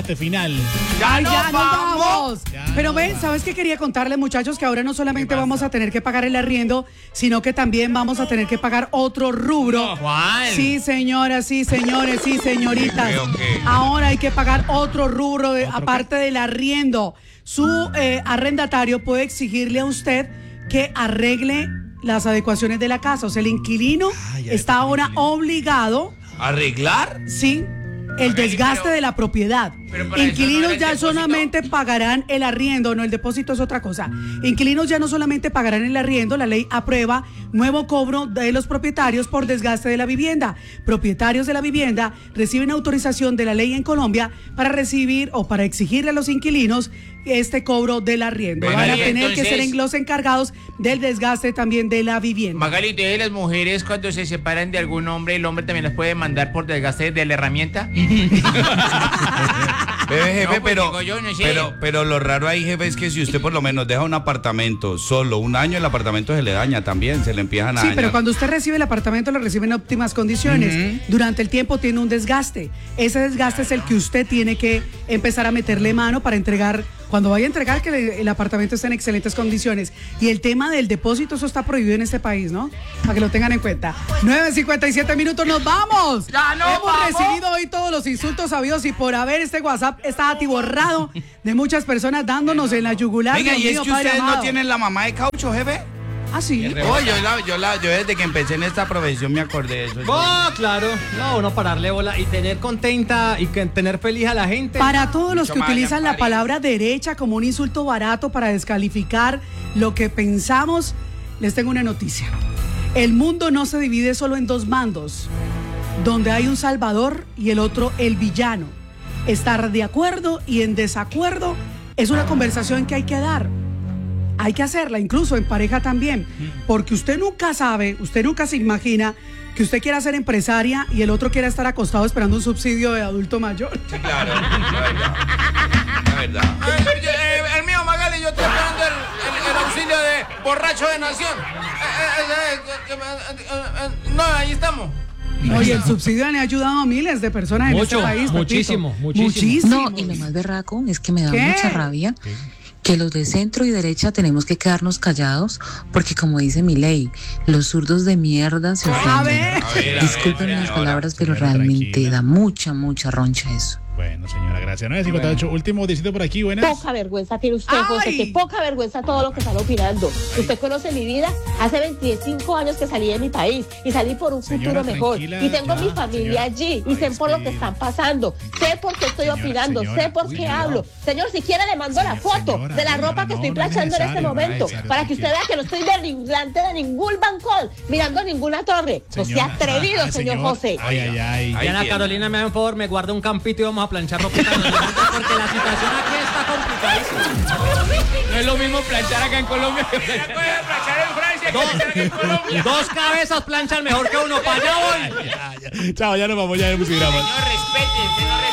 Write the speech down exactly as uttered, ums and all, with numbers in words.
parte final. ¡Ya, no, ya vamos! nos vamos! Ya Pero ven, vamos. ¿Sabes qué quería contarles, muchachos? Que ahora no solamente vamos a tener que pagar el arriendo, sino que también vamos a tener que pagar otro rubro. ¿Cuál? Sí, señoras, sí, señores, sí, señoritas. Okay, okay. Ahora hay que pagar otro rubro, de, ¿Otro aparte qué? del arriendo. Su eh, arrendatario puede exigirle a usted que arregle las adecuaciones de la casa. O sea, el inquilino ah, está ahora inquilino. obligado. ¿Arreglar? Sí. El desgaste pero, de la propiedad. Inquilinos no ya solamente pagarán el arriendo, no, el depósito es otra cosa. Inquilinos ya no solamente pagarán el arriendo, la ley aprueba nuevo cobro de los propietarios por desgaste de la vivienda. Propietarios de la vivienda reciben autorización de la ley en Colombia para recibir o para exigirle a los inquilinos este cobro del arriendo. Van a tener entonces, que ser los encargados del desgaste también de la vivienda. Magali, ¿de las mujeres cuando se separan de algún hombre, el hombre también las puede mandar por desgaste de la herramienta? Bebe, jefe, no, pues pero, yo, no sé. pero, pero lo raro ahí, jefe, es que si usted por lo menos deja un apartamento solo un año, el apartamento se le daña también, se le empiezan a Sí, dañar. pero cuando usted recibe el apartamento lo recibe en óptimas condiciones. Uh-huh. Durante el tiempo tiene un desgaste. Ese desgaste es el que usted tiene que empezar a meterle mano para entregar. Cuando vaya a entregar, que el apartamento esté en excelentes condiciones. Y el tema del depósito, eso está prohibido en este país, ¿no? Para que lo tengan en cuenta. nueve cincuenta y siete minutos, ¡nos vamos! ¡Ya no Hemos vamos! recibido hoy todos los insultos sabidos y por haber este WhatsApp está atiborrado de muchas personas dándonos en la yugular. Venga, ¿y es mío, que ustedes amado. no tienen la mamá de caucho, jefe? Ah, sí. Oh, yo, la, yo, la, yo desde que empecé en esta profesión me acordé de eso. Oh, claro. No, uno pararle bola y tener contenta y que, tener feliz a la gente. Para todos los que Mucho utilizan la París. palabra derecha como un insulto barato para descalificar lo que pensamos, les tengo una noticia. El mundo no se divide solo en dos bandos, donde hay un salvador y el otro el villano. Estar de acuerdo y en desacuerdo es una conversación que hay que dar. Hay que hacerla, incluso en pareja también, porque usted nunca sabe, usted nunca se imagina que usted quiera ser empresaria y el otro quiera estar acostado esperando un subsidio de adulto mayor. Sí, claro, la verdad. La verdad. El, el, el mío, Magali, yo estoy esperando el, el, el auxilio de borracho de nación. No, ahí estamos. Oye, el subsidio le ha ayudado a miles de personas en Mucho, este país. muchísimo, Pepito. muchísimo. muchísimo. No, y lo más berraco es que me da ¿Qué? mucha rabia que los de centro y derecha tenemos que quedarnos callados porque, como dice mi ley, los zurdos de mierda se A ofenden. ver. A ver, a Disculpen ver, las señora. palabras, pero Señora, realmente tranquila. da mucha, mucha roncha eso. Bueno, señora, gracias. nueve cincuenta y ocho, último diecito por aquí, buenas. Poca vergüenza tiene usted, José, ¡Ay! que poca vergüenza todo lo que están opinando. Usted conoce mi vida, hace veinticinco años que salí de mi país y salí por un Señora, futuro mejor. tranquila, Y tengo ya, mi familia señora. allí y Ay, sé por lo que respira. están pasando. Sé por qué estoy Señora, opinando, señora, sé por uy, qué no. hablo. Señor, si quiere le mando la Señor, foto señora, de la señora, ropa que no, estoy no es planchando en este necesario, no es momento, necesario, para que usted tranquila. vea que no estoy delante de ningún balcón, mirando ninguna torre. No sea Señora, atrevido, ah, señor señor. José. Ay, ay, ay. Ay, Diana bien. Carolina, me da un favor, me guarda un campito y vamos a planchar ropita porque la situación aquí está complicadísima. No es lo mismo planchar acá en Colombia que planchar en Francia que planchar acá en Colombia. Dos cabezas planchan mejor que uno, para allá voy. Ya, ya. Chao, ya nos vamos, ya hemos grabado. Señor, respete, señor, respete.